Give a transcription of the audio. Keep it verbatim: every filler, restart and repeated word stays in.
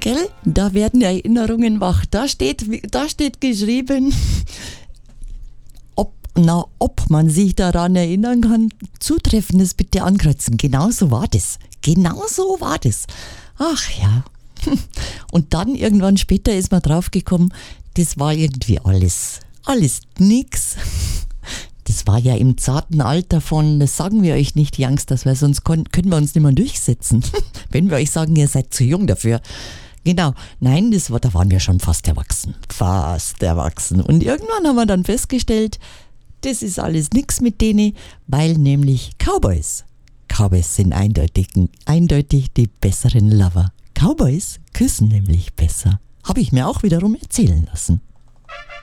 Gell? Da werden Erinnerungen wach. Da steht, da steht geschrieben, ob, na, ob man sich daran erinnern kann, Zutreffendes bitte ankreuzen. Genau so war das. Genau so war das. Ach ja. Und dann irgendwann später ist man draufgekommen, das war irgendwie alles, alles nix. Das war ja im zarten Alter von, das sagen wir euch nicht, die Youngsters, weil sonst können wir uns nicht mehr durchsetzen. Wenn wir euch sagen, ihr seid zu jung dafür. Genau, nein, das war, da waren wir schon fast erwachsen. Fast erwachsen. Und irgendwann haben wir dann festgestellt, das ist alles nix mit denen, weil nämlich Cowboys. Cowboys sind eindeutig, eindeutig die besseren Lover. Cowboys küssen nämlich besser. Habe ich mir auch wiederum erzählen lassen.